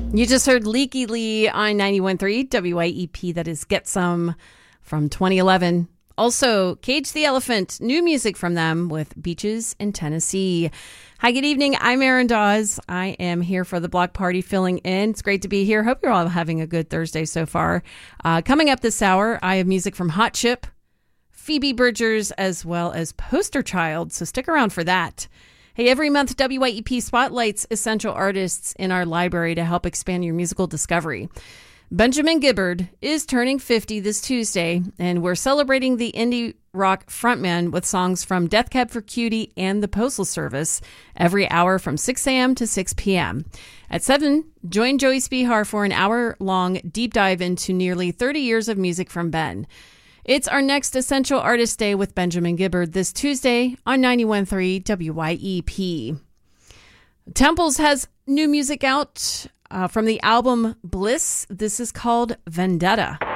You just heard Leaky Lee on 91.3 WIEP. That is Get Some from 2011. Also, Cage the Elephant, new music from them with Beaches in Tennessee. Hi, good evening. I'm Erin Dawes. I am here for the block party filling in. It's great to be here. Hope you're all having a good Thursday so far. Coming up this hour, I have music from Hot Chip, Phoebe Bridgers, as well as Poster Child. So stick around for that. Hey, every month, WIEP spotlights essential artists in our library to help expand your musical discovery. Benjamin Gibbard is turning 50 this Tuesday, and we're celebrating the indie rock frontman with songs from Death Cab for Cutie and the Postal Service every hour from 6 a.m. to 6 p.m. At 7, join Joey Spihar for an hour-long deep dive into nearly 30 years of music from Ben. It's our next Essential Artist Day with Benjamin Gibbard this Tuesday on 91.3 WIEP. Temples has new music out from the album Bliss. This is called Vendetta.